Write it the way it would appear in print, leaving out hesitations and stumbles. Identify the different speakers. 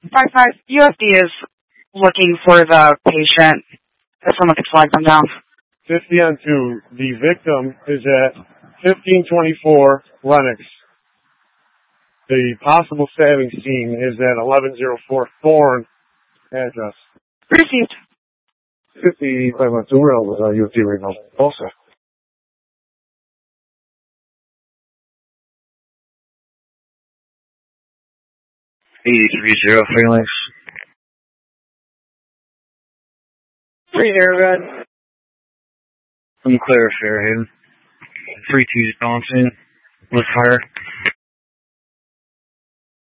Speaker 1: 5-5, UFD is looking for the patient. If someone could flag them down.
Speaker 2: 50 on 2. The victim is at 1524 Lennox. The possible stabbing scene is at 1104 Thorn address.
Speaker 1: Received.
Speaker 2: 50 on 2 rail with UFD right now. Also.
Speaker 3: 83-0 Phalanx.
Speaker 1: 3-0, good.
Speaker 3: I'm Claire Fairhaven. 3-2 Johnson. With fire.